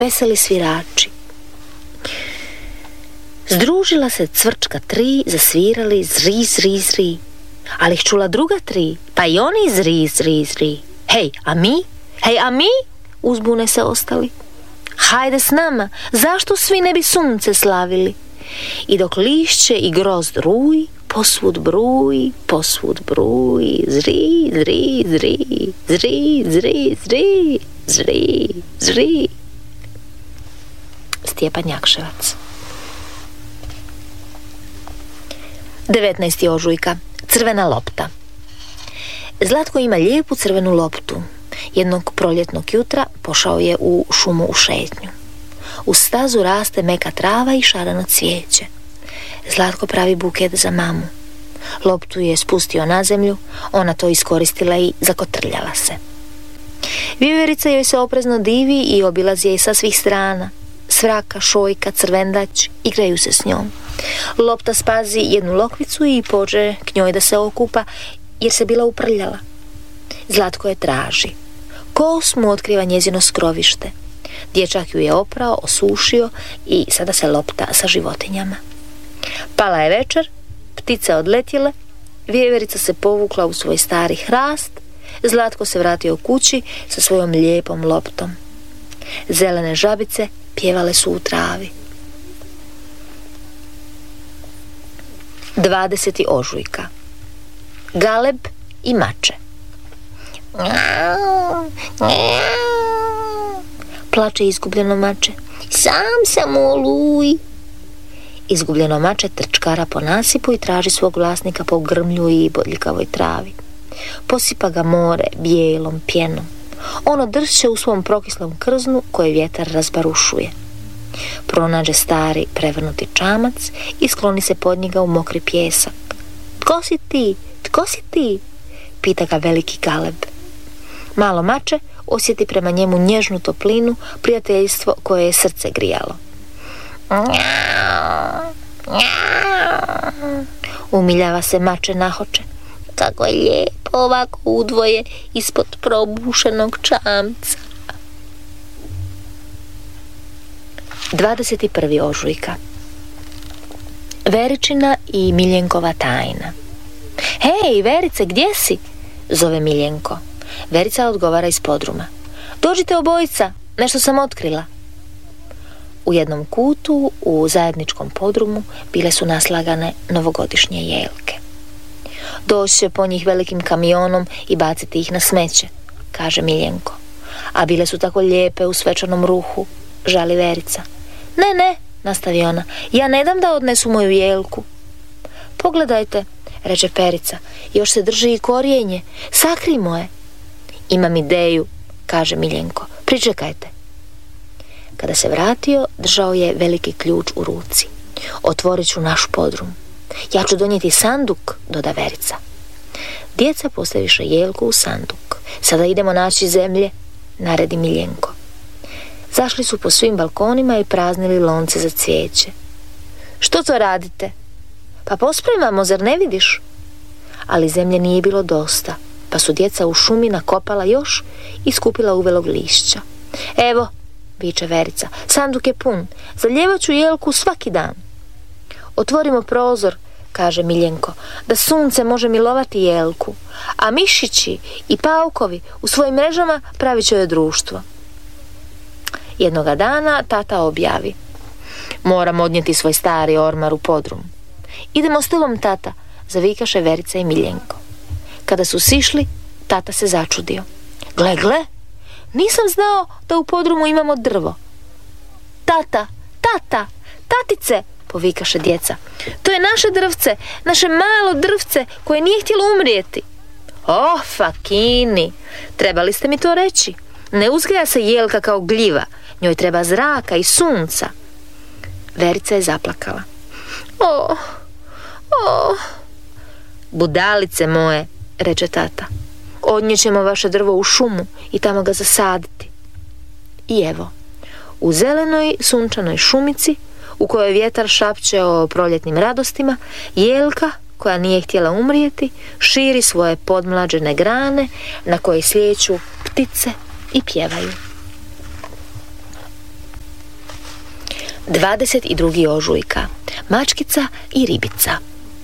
veseli svirači. Združila se cvrčka 3, zasvirali zri, zri, zri. Ali ih čula druga 3, pa i oni zri, zri, zri. Hej, a mi? Hej, a mi? Uzbune se ostali. Hajde s nama, zašto svi ne bi sunce slavili? I dok lišće i grozd ruji, posvud bruji, zri, zri, zri, zri, zri, zri, zri, zri. Stjepan Jakševac. 19. ožujka. Crvena lopta. Zlatko ima lijepu crvenu loptu. Jednog proljetnog jutra pošao je u šumu u šetnju. U stazu raste meka trava i šarano cvijeće. Zlatko pravi buket za mamu. Loptu je spustio na zemlju, ona to iskoristila i zakotrljala se. Vijeverica joj se oprezno divi i obilazi je sa svih strana. Svraka, šojka, crvendać igraju se s njom. Lopta spazi jednu lokvicu i pođe k njoj da se okupa, jer se bila uprljala. Zlatko je traži. Kos mu otkriva njezino skrovište. Dječak ju je oprao, osušio i sada se lopta sa životinjama. Pala je večer, ptice odletjele, vijeverica se povukla u svoj stari hrast, Zlatko se vratio kući sa svojom lijepom loptom. Zelene žabice pjevale su u travi. 20. ožujka. Galeb i mače. Plače izgubljeno mače. Sam u oluji. Izgubljeno mače trčkara po nasipu i traži svog vlasnika po grmlju i bodljikavoj travi. Posipa ga more bijelom pjenom. Ono dršće u svom prokislom krznu koje vjetar razbarušuje. Pronađe stari prevrnuti čamac i skloni se pod njega u mokri pjesak. Tko si ti? Tko si ti? Pita ga veliki Galeb. Malo mače osjeti prema njemu nježnu toplinu, prijateljstvo koje je srce grijalo. Umiljava se mače nahoče. Kako je lijepo ovako udvoje ispod probušenog čamca. 21. ožujka. Veričina i Miljenkova tajna. Hej, Verice, gdje si? Zove Miljenko. Verica odgovara iz podruma. Dođite obojica, nešto sam otkrila. U jednom kutu, u zajedničkom podrumu, bile su naslagane novogodišnje jelke. Doći će po njih velikim kamionom i baciti ih na smeće, kaže Miljenko. A bile su tako lijepe u svečanom ruhu, žali Verica. Ne, nastavi ona, ja ne dam da odnesu moju jelku. Pogledajte, reče Perica, još se drži i korijenje, sakrimo je. Imam ideju, kaže Miljenko, pričekajte. Kada se vratio, držao je veliki ključ u ruci. Otvorit ću naš podrum. Ja ću donijeti sanduk, doda Verica. Djeca postaviše jelku u sanduk. Sada idemo naći zemlje, naredi Miljenko. Zašli su po svim balkonima i praznili lonce za cvijeće. Što to radite? Pa pospremamo, zar ne vidiš? Ali zemlje nije bilo dosta, pa su djeca u šumi nakopala još i skupila uvelog lišća. Evo, viče Verica, sanduk je pun, zaljevat ću jelku svaki dan. Otvorimo prozor, kaže Miljenko, da sunce može milovati jelku, a mišići i paukovi u svojim mrežama pravit će joj društvo. Jednoga dana tata objavi. Moram odnijeti svoj stari ormar u podrum. Idemo stilom, tata, zavikaše Verica i Miljenko. Kada su sišli, tata se začudio. Gle, nisam znao da u podrumu imamo drvo. Tatice, povikaše djeca. To je naše drvce, naše malo drvce koje nije htjelo umrijeti. Fakini, trebali ste mi to reći. Ne uzgaja se jelka kao gljiva, njoj treba zraka i sunca. Verica je zaplakala. Budalice moje, reče tata. Odnijećemo vaše drvo u šumu i tamo ga zasaditi. I evo, u zelenoj sunčanoj šumici, u kojoj vjetar šapće o proljetnim radostima, jelka, koja nije htjela umrijeti, širi svoje podmlađene grane na koje slijeću ptice i pjevaju. 22. ožujka. Mačkica i ribica.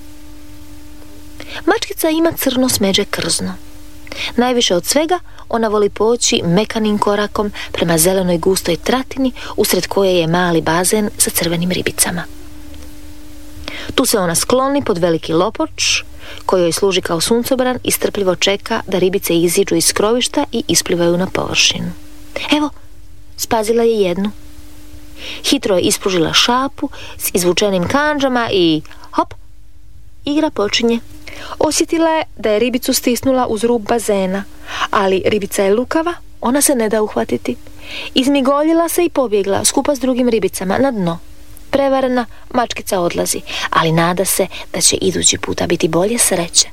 Mačkica ima crno smeđe krzno. Najviše od svega ona voli poći mekanim korakom prema zelenoj gustoj tratini usred koje je mali bazen sa crvenim ribicama. Tu se ona skloni pod veliki lopoč koji joj služi kao suncobran i strpljivo čeka da ribice iziđu iz skrovišta i isplivaju na površinu. Evo, spazila je jednu. Hitro je ispružila šapu s izvučenim kandžama i hop, igra počinje. Osjetila je da je ribicu stisnula uz rub bazena, ali ribica je lukava, ona se ne da uhvatiti. Izmigoljila se i pobjegla skupa s drugim ribicama na dno. Prevarena, mačkica odlazi, ali nada se da će idući puta biti bolje sreće.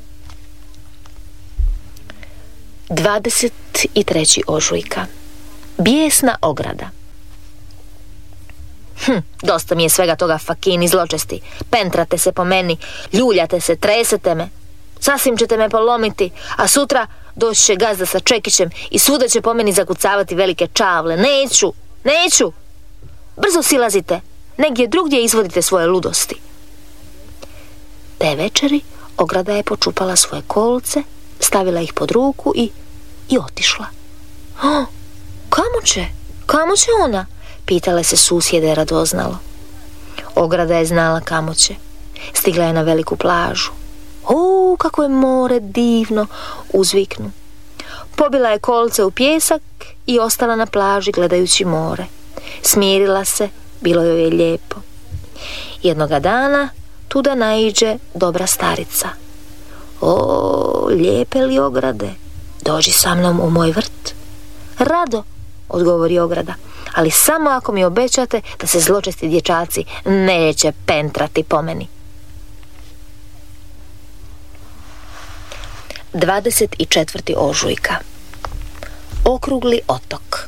23. ožujka. Bijesna ograda. Dosta mi je svega toga, fakini zločesti. Pentrate se po meni, ljuljate se, tresete me. Sasvim ćete me polomiti, a sutra doći će gazda sa čekićem i svuda će po meni zakucavati velike čavle. Neću. Brzo silazite, negdje drugdje izvodite svoje ludosti. Te večeri ograda je počupala svoje kolce, stavila ih pod ruku i otišla. Kamo će ona? Pitale se susjede radoznalo. Ograda je znala kamo će. Stigla je na veliku plažu. Kako je more divno, uzviknu. Pobila je kolce u pijesak i ostala na plaži gledajući more. Smirila se, bilo joj je lijepo. Jednoga dana tuda naiđe dobra starica. Lijepe li ograde, dođi sa mnom u moj vrt. Rado, odgovori ograda, ali samo ako mi obećate da se zločesti dječaci neće pentrati po meni. 24. ožujka. Okrugli otok.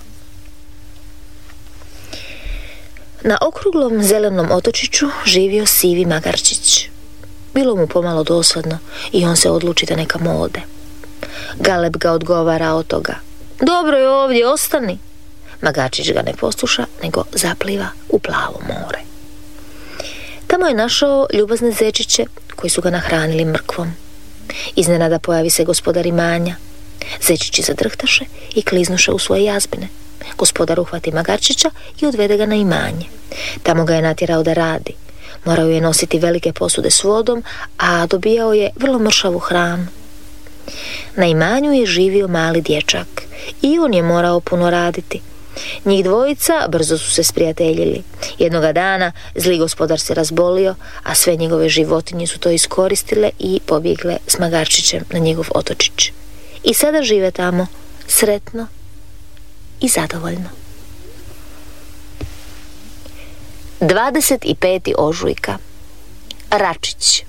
Na okruglom zelenom otočiću živio sivi magarčić. Bilo mu pomalo dosadno i on se odluči da neka ode. Galeb ga odgovara od toga. Dobro je ovdje, ostani. Magarčić ga ne posluša, nego zapliva u plavo more. Tamo je našao ljubazne zečiće koji su ga nahranili mrkvom. Iznenada pojavi se gospodar imanja. Zečići zadrhtaše i kliznuše u svoje jazbine. Gospodar uhvati magarčića i odvede ga na imanje. Tamo ga je natjerao da radi. Morao je nositi velike posude s vodom, a dobijao je vrlo mršavu hranu. Na imanju je živio mali dječak i on je morao puno raditi. Njih dvojica brzo su se sprijateljili. Jednoga dana zli gospodar se razbolio, a sve njegove životinje su to iskoristile i pobjegle s magarčićem na njegov otočić. I sada žive tamo sretno i zadovoljno. 25. ožujka. Račić.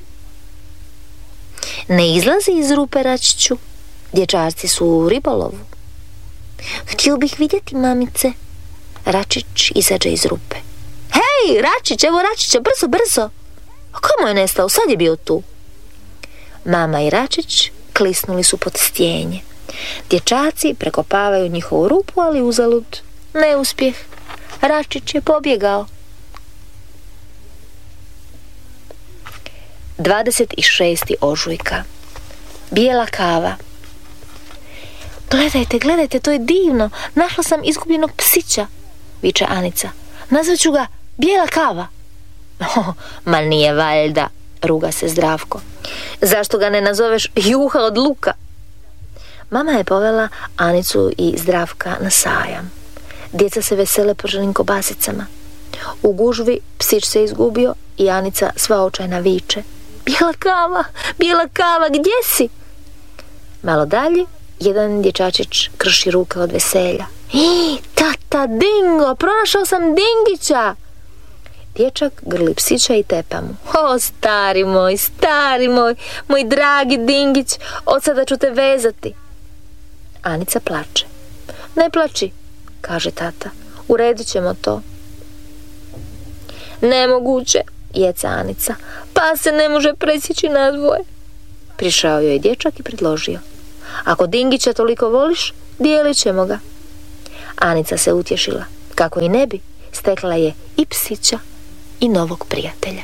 Ne izlazi iz rupe, Račiću. Dječarci su u ribolovu. Htio bih vidjeti, mamice. Račić izađe iz rupe. Hej, Račić, evo Račića, brzo. A kamo je nestao, sad je bio tu. Mama i Račić klisnuli su pod stjenje. Dječaci prekopavaju njihovu rupu, ali uzalud. Neuspjeh. Račić je pobjegao. 26. ožujka. Bijela kava. Gledajte, to je divno. Našla sam izgubljenog psića, viče Anica. Nazvaću ga Bijela kava. Ma nije valjda, ruga se Zdravko. Zašto ga ne nazoveš Juha od luka? Mama je povela Anicu i Zdravka na sajam. Djeca se vesele prženim kobasicama. U gužvi psić se izgubio i Anica sva očajna viče. Bijela kava, gdje si? Malo dalje jedan dječačić krši ruke od veselja. Tata, Dingo, pronašao sam Dingića. Dječak grli psića i tepa mu. Stari moj, moj dragi Dingić, od sada ću te vezati. Anica plače. Ne plači, kaže tata, uredit ćemo to. Nemoguće, jeca Anica, pa se ne može presjeći na dvoje. Prišao joj je dječak i predložio. Ako Dingića toliko voliš, dijelit ćemo ga. Anica se utješila. Kako i ne bi, stekla je i psića i novog prijatelja.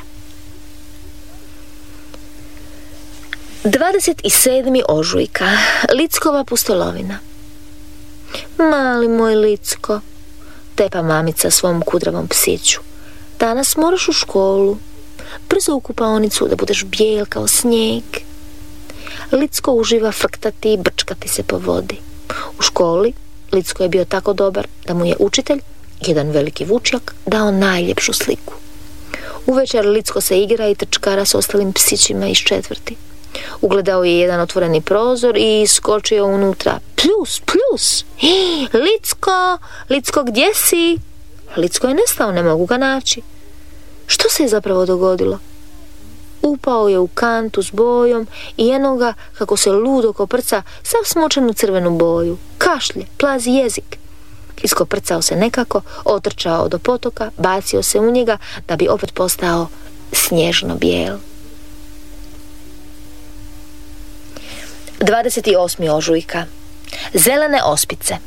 27. ožujka, Lickova pustolovina. Mali moj Licko, tepa mamica svom kudravom psiću, danas moraš u školu, brzo u kupaonicu da budeš bijel kao snijeg. Licko uživa frktati i brčkati se po vodi. U školi Licko je bio tako dobar da mu je učitelj, jedan veliki vučjak, dao najljepšu sliku. Uvečer Licko se igra i trčkara s ostalim psićima iz četvrti. Ugledao je jedan otvoreni prozor i iskočio unutra. Pljus, pljus! Licko, Licko, gdje si? Licko je nestao, ne mogu ga naći. Što se je zapravo dogodilo? Upao je u kantu s bojom i eno ga kako se ludo koprca, sav smočen u crvenu boju. Kašlje, plazi jezik. Iskoprcao se nekako, otrčao do potoka, bacio se u njega da bi opet postao snježno bijel. 28. ožujka, zelene ospice.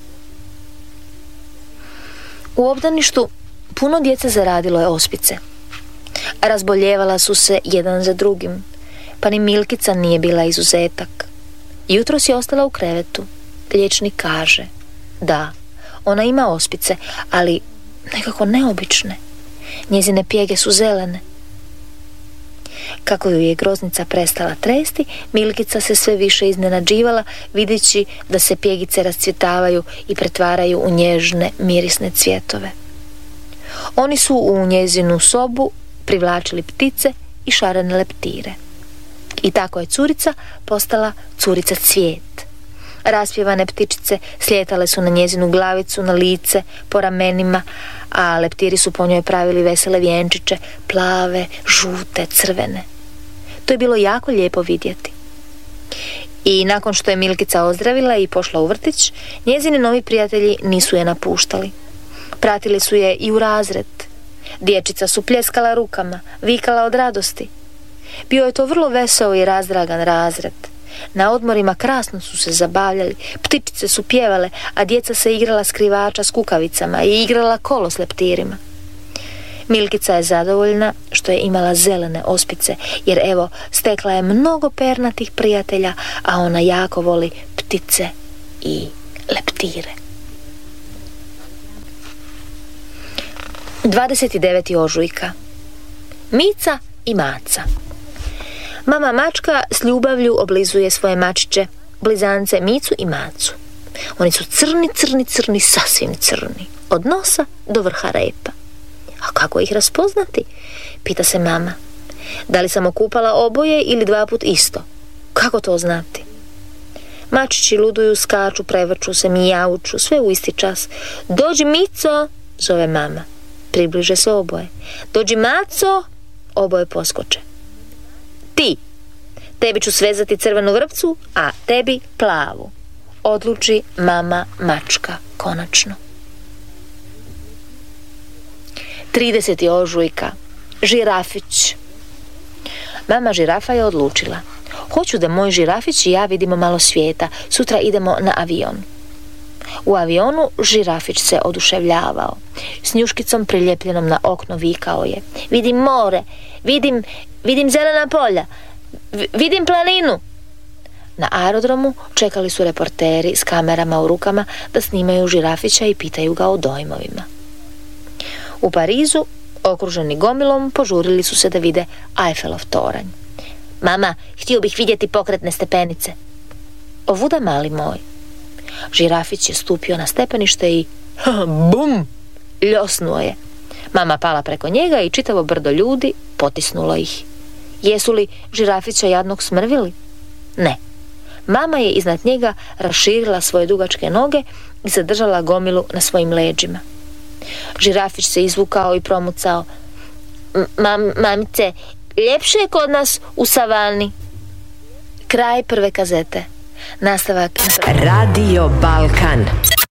U obdaništu puno djece zaradilo je ospice. Razboljevala su se jedan za drugim, pa ni Milkica nije bila izuzetak. Jutros je ostala u krevetu. Liječnik kaže, da, ona ima ospice, ali nekako neobične. Njezine pjege su zelene. Kako ju je groznica prestala tresti, Milkica se sve više iznenađivala, videći da se pjegice rascvjetavaju i pretvaraju u nježne, mirisne cvjetove. Oni su u njezinu sobu privlačili ptice i šarene leptire. I tako je curica postala curica cvijet. Raspjevane ptičice slijetale su na njezinu glavicu, na lice, po ramenima, a leptiri su po njoj pravili vesele vjenčiće, plave, žute, crvene. To je bilo jako lijepo vidjeti. I nakon što je Milkica ozdravila i pošla u vrtić, njezini novi prijatelji nisu je napuštali. Pratili su je i u razred. Dječica su pljeskala rukama, vikala od radosti. Bio je to vrlo veseo i razdragan razred. Na odmorima krasno su se zabavljali, ptičice su pjevale, a djeca se igrala skrivača s kukavicama i igrala kolo s leptirima. Milkica je zadovoljna što je imala zelene ospice, jer evo, stekla je mnogo pernatih prijatelja, a ona jako voli ptice i leptire. 29. ožujka, Mica i Maca. Mama mačka s ljubavlju oblizuje svoje mačiće, blizance Micu i Macu. Oni su crni, crni, crni, sasvim crni, od nosa do vrha repa. A kako ih raspoznati? Pita se mama. Da li sam okupala oboje ili 2 puta isto? Kako to znati? Mačići luduju, skaču, prevrću se, mijauču, sve u isti čas. Dođi Mico, zove mama. Približe se oboje. Dođi Maco, oboje poskoče. Ti, tebi ću svezati crvenu vrpcu, a tebi plavu, odluči mama mačka konačno. 30. ožujka, Žirafić. Mama žirafa je odlučila. Hoću da moj žirafić i ja vidimo malo svijeta. Sutra idemo na avion. U avionu žirafić se oduševljavao. S njuškicom priljepljenom na okno vikao je. Vidim more, vidim zelena polja, vidim planinu. Na aerodromu čekali su reporteri s kamerama u rukama da snimaju žirafića i pitaju ga o dojmovima. U Parizu, okruženi gomilom, požurili su se da vide Eiffelov toranj. Mama, htio bih vidjeti pokretne stepenice. Ovuda, mali moj. Žirafić je stupio na stepenište i bum, ljosnuo je. Mama pala preko njega i čitavo brdo ljudi potisnulo ih. Jesu li žirafića jadnog smrvili? Ne. Mama je iznad njega raširila svoje dugačke noge i zadržala gomilu na svojim leđima. Žirafić se izvukao i promucao. Mamice, ljepše je kod nas u savani. Kraj prve kazete. Nastavak. Radio Balkan.